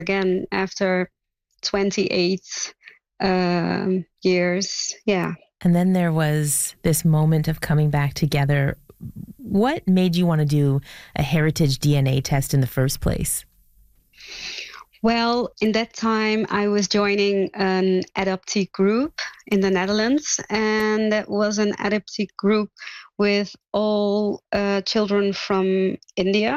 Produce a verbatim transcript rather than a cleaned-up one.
again after twenty-eight um, years. Yeah. And then there was this moment of coming back together. What made you want to do a heritage D N A test in the first place? Well, in that time, I was joining an adoptee group in the Netherlands, and that was an adoptee group with all uh, children from India.